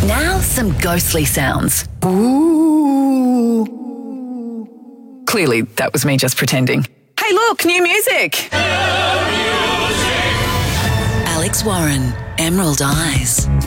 Now some ghostly sounds. Ooh. Clearly, that was me just pretending. Hey, look, new music! Alex Warren, Emerald Eyes.